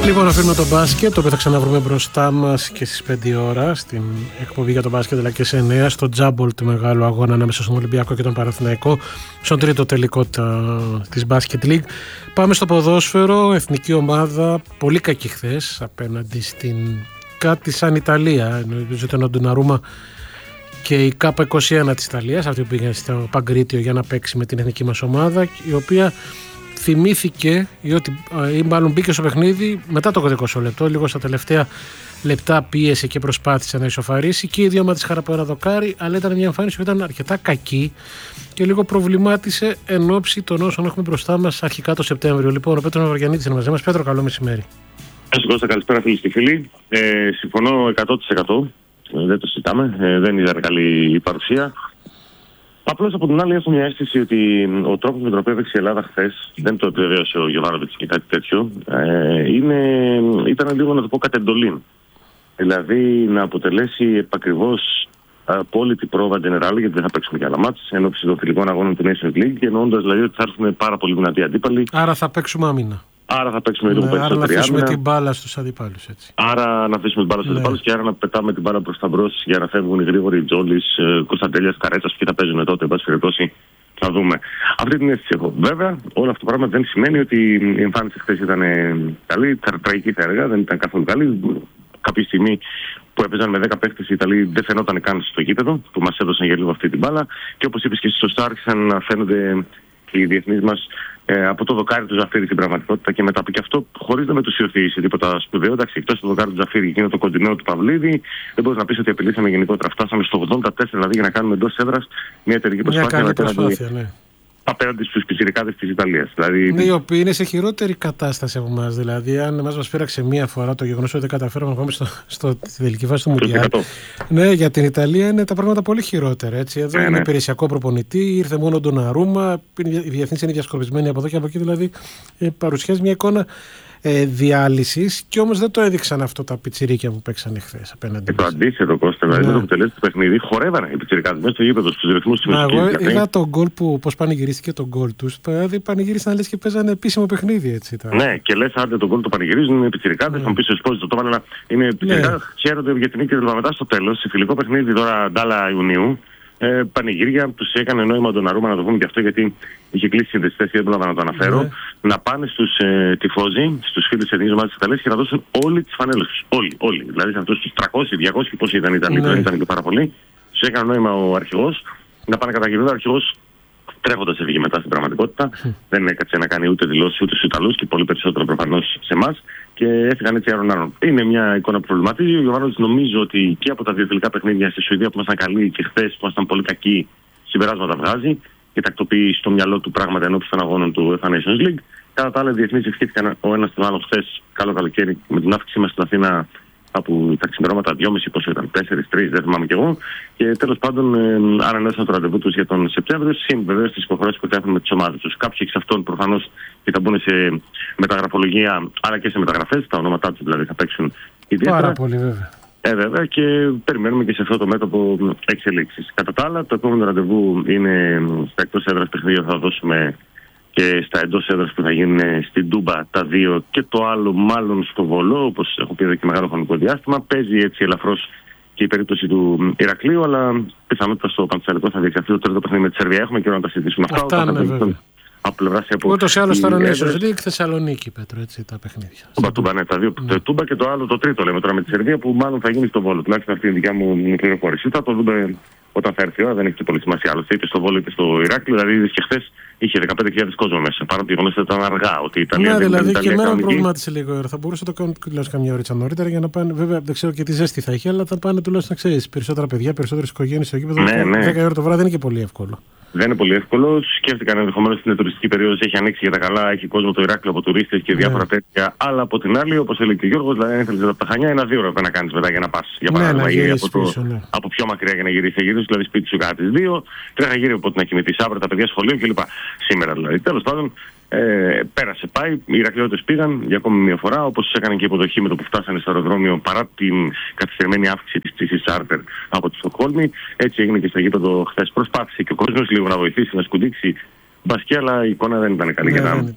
Λοιπόν, αφήνουμε το μπάσκετ, το οποίο θα ξαναβρούμε μπροστά μας και στις 5 ώρα στην εκπομπή για το μπάσκετ, αλλά και σε 9 στο τζάμπολ του μεγάλου αγώνα ανάμεσα στον Ολυμπιακό και τον Παναθηναϊκό, στον τρίτο τελικό της Basket League. Πάμε στο ποδόσφαιρο, εθνική ομάδα, πολύ κακή χθες απέναντι στην κάτι σαν Ιταλία. Νομίζω ότι ο Ντοναρούμα και η K21 της Ιταλίας, αυτή που πήγε στο Παγκρίτιο για να παίξει με την εθνική μας ομάδα, η οποία θυμήθηκε ή μάλλον μπήκε στο παιχνίδι μετά το 20 λεπτό, λίγο στα τελευταία λεπτά πίεσε και προσπάθησε να ισοφαρίσει και η ίδια της χαρά από ένα δοκάρι, αλλά ήταν μια εμφάνιση που ήταν αρκετά κακή και λίγο προβλημάτισε εν ώψη των όσων έχουμε μπροστά μας αρχικά το Σεπτέμβριο. Λοιπόν, ο Πέτρος Μαυρογιαννίτης είναι μαζί μας. Πέτρο, καλό μεσημέρι. Κώστα, καλησπέρα φίλοι και φίλοι. Συμφωνώ 100%. Δεν το συζητάμε. Δεν ήταν καλή η παρουσία. Απλώς από την άλλη έχω μια αίσθηση ότι ο τρόπος με τον οποίο έπαιξε η Ελλάδα χθες, δεν το επιβεβαίωσε ο Γιωβάνοβιτς και κάτι τέτοιο, ήταν λίγο να το πω κατ' εντολή. Δηλαδή να αποτελέσει επακριβώς απόλυτη πρόβα general, γιατί δεν θα παίξουμε κι άλλα μάτς, ενώπιση των φιλικών αγώνων του Nations League, και εννοώντας δηλαδή ότι θα έρθουν πάρα πολύ δυνατοί αντίπαλοι. Άρα θα παίξουμε άμυνα. Άρα θα παίξουμε λίγο περισσότερη άμυνα. Άρα να αφήσουμε την μπάλα στους αντιπάλους, έτσι. Άρα να αφήσουμε την μπάλα στους αντιπάλους και άρα να πετάμε την μπάλα προς τα μπρος για να φεύγουν οι γρήγοροι Τζόλης, Κωνσταντέλιας, Καρέτσας που θα παίζουν τότε, εν πάση περιπτώσει. Θα δούμε. Αυτή την αίσθηση έχω. Βέβαια, όλο αυτό το πράγμα δεν σημαίνει ότι η εμφάνιση χθες ήταν καλή, τραγική θα έλεγα, δεν ήταν καθόλου καλή. Κάποια στιγμή που έπαιζαν με 10 παίχτες οι Ιταλοί δεν φαινόταν καν στο γήπεδο, που μας έδωσαν για λίγο αυτή την μπάλα. Και όπως είπες και σωστά, άρχισαν να φαίνονται και οι διεθνείς μας από το δοκάρι του Ζαφύρι στην πραγματικότητα και μετά. Και αυτό χωρίς να μετουσιωθεί σε τίποτα σπουδαίο. Εντάξει, εκτός το δοκάρι του Ζαφύρι εκείνο το κοντινό του Παυλίδη, δεν μπορείς να πεις ότι απειλήσαμε γενικότερα. Φτάσαμε στο 84 δηλαδή για να κάνουμε εντός έδρας μια εταιρική προσπάθεια. Απέναντι στους πιτσιρικάδες της Ιταλίας. Δηλαδή... Ναι, οι οποίοι είναι σε χειρότερη κατάσταση από εμάς. Δηλαδή, αν μας πήραξε μία φορά το γεγονός ότι δεν καταφέραμε να πάμε στη τελική φάση του Μουντιάλ. Ναι, για την Ιταλία είναι τα πράγματα πολύ χειρότερα. Έτσι. Εδώ είναι υπηρεσιακό προπονητή, ήρθε μόνο τον Ντοναρούμα, οι διεθνείς είναι διασκορπισμένοι από εδώ και από εκεί. Δηλαδή, παρουσιάζει μια εικόνα διάλυσης, και όμως δεν το έδειξαν αυτό τα πιτσιρίκια που παίξανε χθες απέναντι. Το αντίθετο, Κώστα, δηλαδή το επιτελέσει το παιχνίδι, χορεύανε οι πιτσιρικάδες μέσα στο γήπεδο, στους ρυθμούς της μουσικής. Εγώ είδα τον γκολ πώς πανηγυρίστηκε τον γκολ τους. Δηλαδή πανηγύρισαν λες και παίζανε επίσημο παιχνίδι, έτσι. Ναι, και λες άντε τον γκολ το πανηγυρίζουν, είναι πιτσιρικάδες, θα μου πεις ο Εσπόζητο το αλλά είναι πιτσιρικάδες, χαίρονται για την νίκη και μετά στο τέλος, σε φιλικό παιχνίδι τώρα Ντάλα Ιουνίου. Πανηγύρια, τους έκανε νόημα τον Ντοναρούμα, να το πούμε και αυτό, γιατί είχε κλείσει συνδεσιτές και δεν μπορούσα να το αναφέρω. Να πάνε στους τυφόζοι, στους φίλους της εθνικής ομάδας της Ιταλίας και να δώσουν όλη τις φανέλες τους. Όλοι. Δηλαδή σε αυτούς τους 300-200 πόσοι ήταν, δεν ήταν και πάρα πολύ. Τους έκανε νόημα ο αρχηγός να πάνε καταγγελούν. Ο αρχηγός τρέχοντας έφυγε μετά στην πραγματικότητα. Δεν έκατσε να κάνει ούτε δηλώσεις ούτε στους Ιταλούς και πολύ περισσότερο προφανώς σε εμάς. Και έφυγαν έτσι άρον-άρον. Είναι μια εικόνα που προβληματίζει. Ο Γιωβάνοβιτς νομίζω ότι και από τα δύο τελικά παιχνίδια στη Σουηδία που ήμασταν καλοί και χθες που ήμασταν πολύ κακοί, συμπεράσματα βγάζει και τακτοποιεί στο μυαλό του πράγματα ενώπιση των αγώνων του UEFA Nations League. Κατά τα άλλα, οι διεθνείς ευχήθηκαν ο ένας τον άλλο χθες, καλό καλοκαίρι, με την αύξησή μας στην Αθήνα από τα ξημερώματα 2,5 πόσο ήταν, 4-3, δεν θυμάμαι κι εγώ. Και τέλος πάντων ανανέωσαν το ραντεβού τους για τον Σεπτέμβριο, βεβαίως στις υποχρεώσεις που θα έχουν με τις ομάδες τους. Κάποιοι εξ αυτών προφανώς και θα μπουν σε μεταγραφολογία, αλλά και σε μεταγραφές, τα ονόματά τους δηλαδή θα παίξουν ιδιαίτερα. Πάρα πολύ βέβαια. Βέβαια, και περιμένουμε και σε αυτό το μέτωπο εξελίξεις. Κατά τα άλλα, το επόμενο ραντεβού είναι στα εκτός έδρας παιχνίδια, θα δώσουμε και στα εντός έδρας που θα γίνουν στην Τούμπα τα δύο, και το άλλο μάλλον στο Βολό, όπως έχω πει εδώ και μεγάλο χρονικό διάστημα. Παίζει έτσι ελαφρώς και η περίπτωση του Ηρακλείου, αλλά πιθανότητα στο Πανσεραϊκό θα διεξαχθεί το τρίτο παιχνίδι με τη Σερβία. Έχουμε καιρό να τα συζητήσουμε αυτά. Ναι, βέβαια. Ούτως ή άλλως τώρα Nations League, Θεσσαλονίκη, Πέτρο, έτσι τα παιχνίδια. Τούμπα, ναι, τα δύο. Το Τούμπα και το άλλο, το τρίτο λέμε τώρα με τη Σερβία, που μάλλον θα γίνει στο Βόλο. Τουλάχιστον αυτή είναι η δικιά μου πληροφόρηση. Θα το δούμε όταν θα έρθει η ώρα, δεν έχει και πολύ σημασία άλλωστε, είτε στο Βόλο είτε στο Ηράκλειο. Δηλαδή, είδες και χθες είχε 15.000 κόσμο μέσα. Παρά το γεγονός ότι ήταν αργά. Ότι η Ιταλία ναι, δηλαδή και εμένα με προβλημάτισε λίγο η ώρα. Θα μπορούσε να το κάνουν τουλάχιστον καμιά ώρα νωρίτερα για να πάνε. Βέβαια, δεν ξέρω και τι ζέστη θα έχει, αλλά θα πάνε τουλάχιστον, ξέρεις, περισσότερα παιδιά, περισσότερες οικογένειες στο γήπεδο. 10 ώρα το βράδυ δεν είναι και πολύ εύκολο. Δεν είναι πολύ εύκολο. Σκέφτηκαν ενδεχομένως στην τουριστική περίοδο, έχει ανοίξει για τα καλά, έχει κόσμο το Ηράκλειο από τουρίστες και διάφορα τέτοια. Αλλά από την άλλη, όπως έλεγε και ο Γιώργος, δηλαδή αν ήθελες από τα Χανιά, 1-2 ώρα να κάνεις μετά για να πας. Για παράδειγμα, από πιο μακριά για να γυρίσεις. Δηλαδή σπίτι σου κάτι 2, τρέχα γύρω από να κοιμηθείς αύριο, τα παιδιά σχολείο κλπ. Σήμερα δηλαδή. Τέλος πάντων, πέρασε, πάει. Οι Ηρακλειώτες πήγαν για ακόμη μια φορά, όπως έκανε και η υποδοχή με το που φτάσανε στο αεροδρόμιο παρά την καθυστερημένη αύξηση της πτήσης Charter από τη Στοκχόλμη. Έτσι έγινε και στο γήπεδο χθες. Προσπάθησε και ο κόσμος λίγο να βοηθήσει, να σκουντίξει μπασκέ, αλλά η εικόνα δεν ήταν καλή.